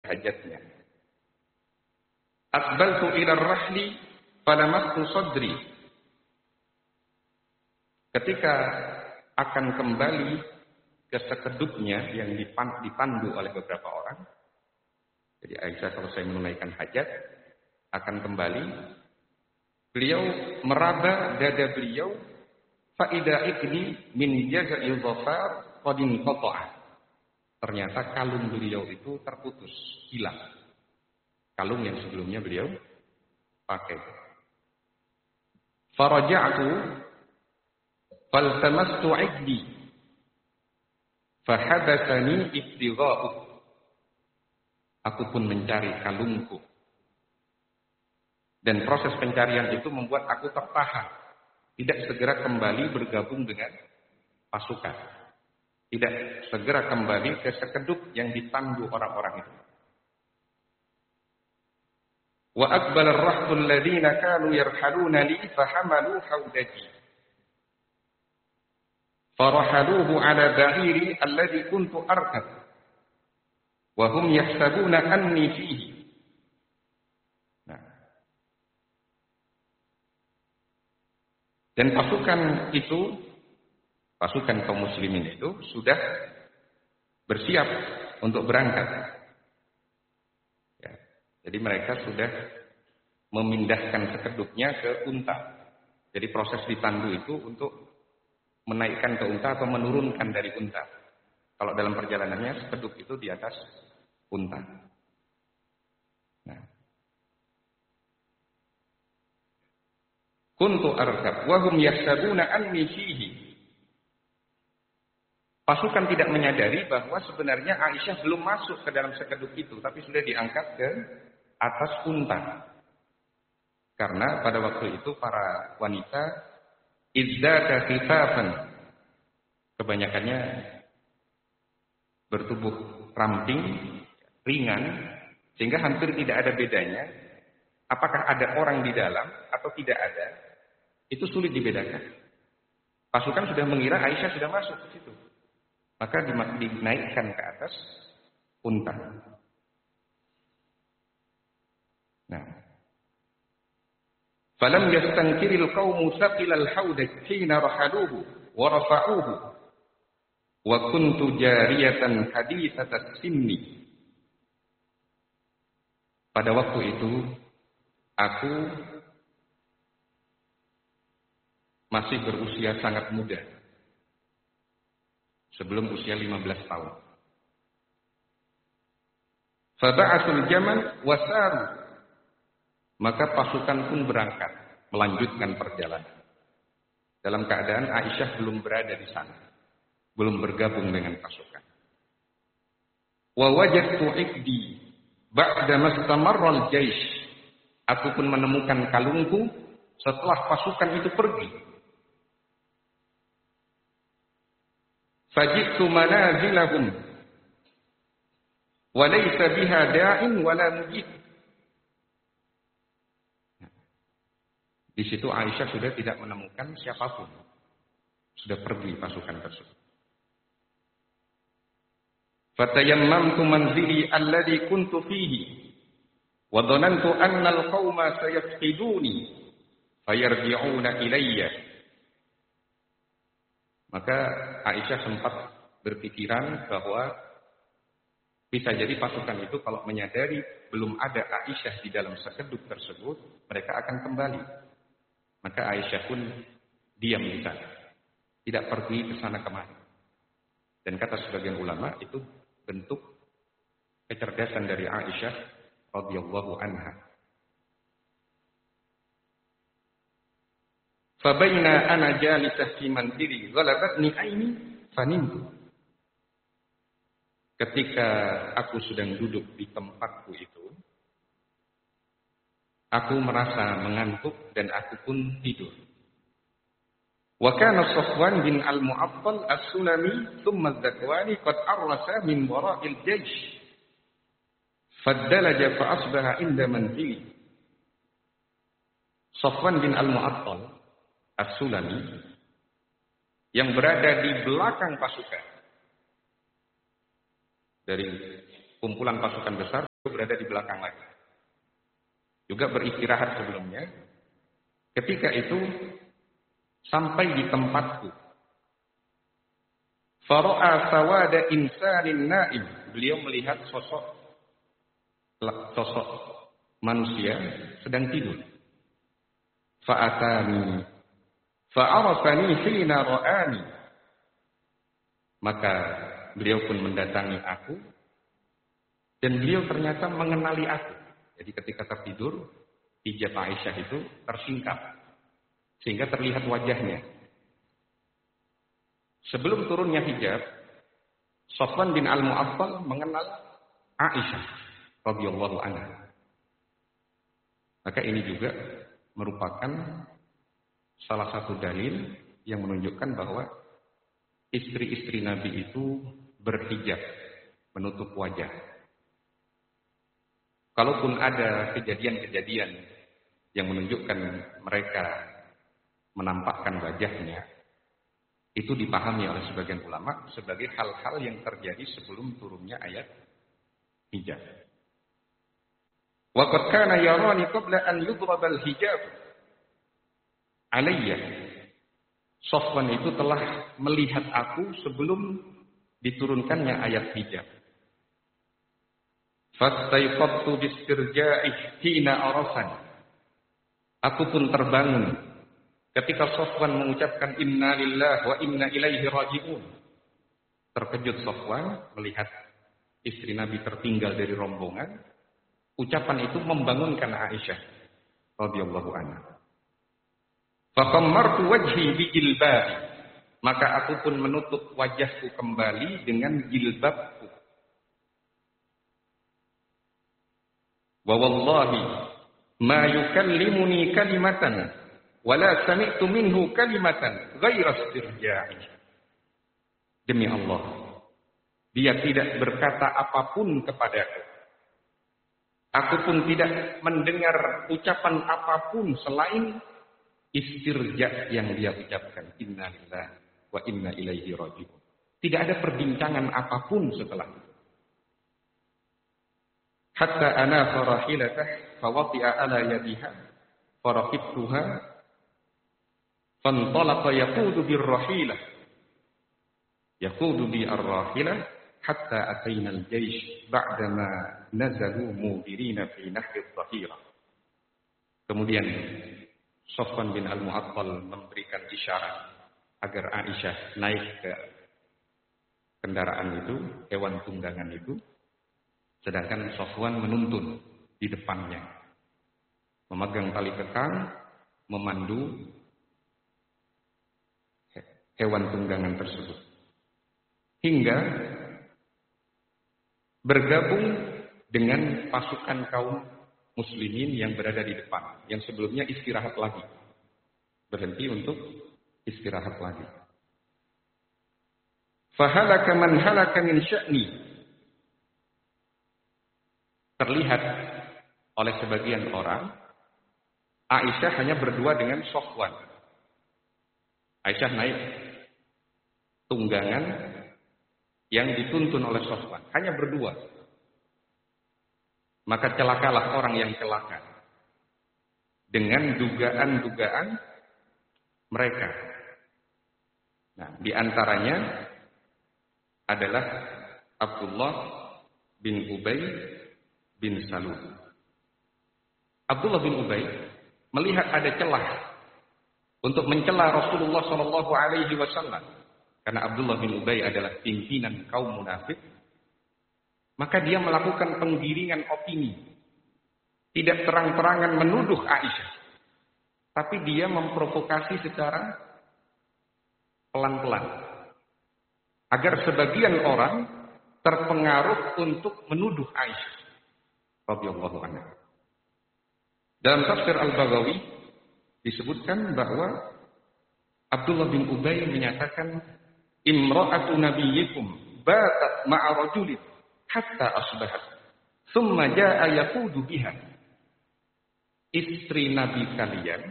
hajatnya. Aqbaltu ila ar-rahli falamastu sadri. Ketika akan kembali ke sekedupnya yang dipandu oleh beberapa orang. Jadi Aisyah selesai menunaikan hajat, akan kembali. Beliau meraba dada beliau, faida ikni min jaza'i dhafar qad inqata'a. Ternyata kalung beliau itu terputus, hilang. Kalung yang sebelumnya beliau pakai. Faraja'tu faltamastu 'iddi fahabathani ibtigha'u. Aku pun mencari kalungku. Dan proses pencarian itu membuat aku tertahan. Tidak segera kembali bergabung dengan pasukan. Tidak segera kembali ke sekedup yang dipandu orang-orang itu. Wa aqbala ar-rahtu alladhina kanu yarhaluna li fahamalu hawdaji. Farahaluhu ala ba'iri alladhi kuntu arkab. Wa hum yahsabuna anni fihi. Dan pasukan itu, pasukan kaum muslimin itu sudah bersiap untuk berangkat. Ya, jadi mereka sudah memindahkan sekedupnya ke unta. Jadi proses dipandu itu untuk menaikkan ke unta atau menurunkan dari unta. Kalau dalam perjalanannya sekedup itu di atas unta. Nah. Kuntu arkab wa hum yahsabuna anni fihi. Pasukan tidak menyadari bahwa sebenarnya Aisyah belum masuk ke dalam sekedup itu, tapi sudah diangkat ke atas unta. Karena pada waktu itu para wanita izdaka khifafan, kebanyakannya bertubuh ramping, ringan, sehingga hampir tidak ada bedanya apakah ada orang di dalam atau tidak ada. Itu sulit dibedakan. Pasukan sudah mengira Aisyah sudah masuk ke situ. Maka dinaikkan ke atas unta. Nah. Falam yastankiril qaumu saqilal hawdaj hina rahaluhu wa rafa'uhu wa kuntu jariyatan hadithatas sinni. Pada waktu itu aku masih berusia sangat muda. Sebelum usia 15 tahun. Faba'asul jamal wasaru. Maka pasukan pun berangkat, melanjutkan perjalanan. Dalam keadaan Aisyah belum berada di sana. Belum bergabung dengan pasukan. Wa wajadtu ikdi ba'da mastamarral jaish. Aku pun menemukan kalungku setelah pasukan itu pergi. Faji'tu manazilahum wa laysa biha da'in wala mujib. Di situ Aisyah sudah tidak menemukan siapapun. Sudah pergi pasukan tersebut. Fatayammamtu manzili alladhi kuntu fihi wa dhanantu anna al-qauma sayafqiduni fayarji'una ilayya. Maka Aisyah sempat berpikiran bahwa bisa jadi pasukan itu kalau menyadari belum ada Aisyah di dalam sekedup tersebut, mereka akan kembali. Maka Aisyah pun diam di sana. Tidak pergi ke sana kemari. Dan kata sebagian ulama itu bentuk kecerdasan dari Aisyah radhiyallahu anha. Fabaina ana jalisah fi manzili ghalabatni aini fanimtu. Ketika aku sedang duduk di tempatku itu, aku merasa mengantuk dan aku pun tidur. Wa kana Safwan bin al-Mu'attal as-Sulami thumma az-Zakwani qad arrasa min wara'il jaysh. Faddalaja fa asbaha inda manzili. Safwan bin al-Mu'attal as-Sulami yang berada di belakang pasukan dari kumpulan pasukan besar berada di belakang lagi. Juga beristirahat sebelumnya. Ketika itu sampai di tempatku. Fara'a sawada insanin na'im. Beliau melihat sosok manusia sedang tidur. Fa'atani fa'arafani hina ra'ani. Maka beliau pun mendatangi aku dan beliau ternyata mengenali aku. Jadi ketika tertidur, hijab Aisyah itu tersingkap sehingga terlihat wajahnya. Sebelum turunnya hijab, Safwan bin Al-Mu'attal mengenal Aisyah radhiyallahu anha. Maka ini juga merupakan salah satu dalil yang menunjukkan bahwa istri-istri Nabi itu berhijab, menutup wajah. Kalaupun ada kejadian-kejadian yang menunjukkan mereka menampakkan wajahnya, itu dipahami oleh sebagian ulama sebagai hal-hal yang terjadi sebelum turunnya ayat hijab. Wa qad kana yarani qabla an yudrab al-hijab alayya. Safwan itu telah melihat aku sebelum diturunkannya ayat hijab. Fastaiqadtu bistirja'i hina arasan. Aku pun terbangun ketika Safwan mengucapkan inna lillahi wa inna ilaihi raji'un. Terkejut Safwan melihat istri Nabi tertinggal dari rombongan. Ucapan itu membangunkan Aisyah radhiyallahu anha. Faqammartu wajhi bi jilbabi. Maka aku pun menutup wajahku kembali dengan jilbabku. Wa wallahi ma yukallimuni kalimatan wala sami'tu minhu kalimatan ghaira istirja'i. Demi Allah, dia tidak berkata apapun kepadaku. Aku pun tidak mendengar ucapan apapun selain istirja yang dia ucapkan. Inna lillahi wa inna ilaihi raji'un. Tidak ada perbincangan apapun setelah itu. Hatta ana farahilatah fawati'a ala yadiha faraqibtuha fantalaqa yaqudu birrahilah yaqudu bi ar-rahilah hatta atayna al-jaysh ba'dama nazalu mudirina fi nahri adh-dhahira. Kemudian Safwan bin Al-Mu'attal memberikan isyarat agar Aisyah naik ke kendaraan itu, hewan tunggangan itu. Sedangkan Safwan menuntun di depannya. Memegang tali kekang, memandu hewan tunggangan tersebut. Hingga bergabung dengan pasukan kaum muslimin yang berada di depan. Yang sebelumnya istirahat lagi. Berhenti untuk istirahat lagi. Fahalaka man halaka min sya'ni. Terlihat oleh sebagian orang, Aisyah hanya berdua dengan Safwan. Aisyah naik tunggangan yang dituntun oleh Safwan. Hanya berdua. Maka celakalah orang yang celaka. Dengan dugaan-dugaan mereka. Nah, di antaranya adalah Abdullah bin Ubay bin Salul. Abdullah bin Ubay melihat ada celah untuk mencela Rasulullah Shallallahu Alaihi Wasallam, karena Abdullah bin Ubay adalah pimpinan kaum munafik, maka dia melakukan penggiringan opini, tidak terang-terangan menuduh Aisyah, tapi dia memprovokasi secara pelan-pelan, agar sebagian orang terpengaruh untuk menuduh Aisyah radhiyallahu anha. Dalam tafsir Al-Baghawi disebutkan bahwa Abdullah bin Ubay menyatakan imra'atu nabiyyikum batat ma'a rajulin hatta asbahat thumma jaa'a yaqudu biha. Istri Nabi kalian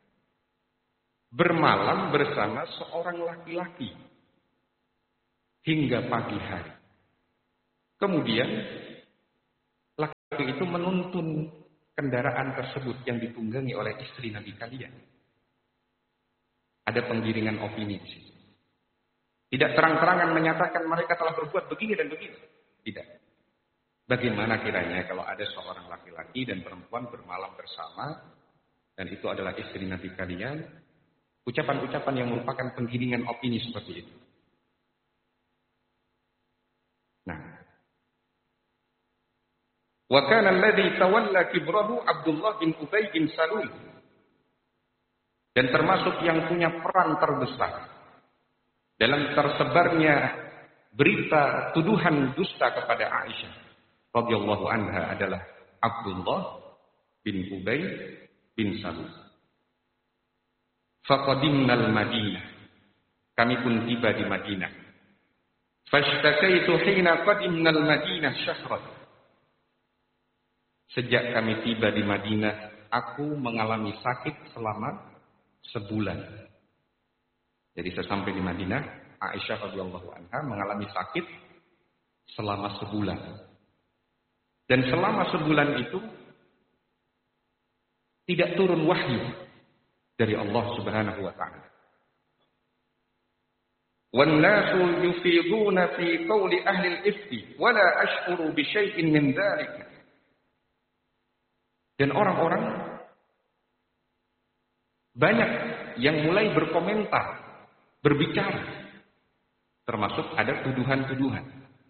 bermalam bersama seorang laki-laki hingga pagi hari. Kemudian laki-laki itu menuntun kendaraan tersebut yang ditunggangi oleh istri Nabi kalian. Ada penggiringan opini di situ. Tidak terang-terangan menyatakan mereka telah berbuat begini dan begini. Tidak. Bagaimana kiranya kalau ada seorang laki-laki dan perempuan bermalam bersama, dan itu adalah istri Nabi kalian, ucapan-ucapan yang merupakan penggiringan opini seperti itu. Nah, wa kana alladhi tawalla kibrahu Abdullah bin Ubay bin Salul. Dan termasuk yang punya peran terbesar dalam tersebarnya berita tuduhan dusta kepada Aisyah radhiyallahu anha adalah Abdullah bin Ubay bin Salul. Faqadimnal Madinah. Kami pun tiba di Madinah. Fashtakaitu hina qadimnal Madinah syahran. Sejak kami tiba di Madinah, aku mengalami sakit selama sebulan. Jadi sesampai di Madinah, Aisyah radhiyallahu anha mengalami sakit selama sebulan. Dan selama sebulan itu tidak turun wahyu dari Allah Subhanahu wa taala. Wan nasu yufiduna fi qawli ahli al-ifki wa la ash'uru bi syai'in min dzalik. Dan orang-orang banyak yang mulai berkomentar, berbicara, termasuk ada tuduhan-tuduhan.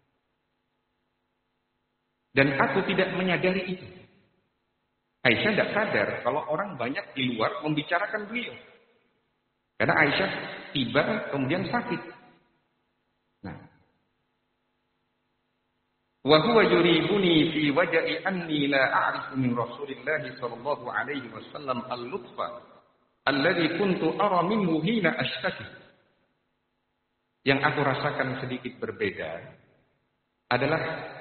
Dan aku tidak menyadari itu. Aisyah tidak sadar kalau orang banyak di luar membicarakan beliau. Karena Aisyah tiba kemudian sakit. Nah, wa huwa yuribuni fi waj'i anni la a'rifu min Rasulillah sallallahu alaihi wasallam al-lutfa alladhi kuntu ara minhu hina ashtaki. Yang aku rasakan sedikit berbeda adalah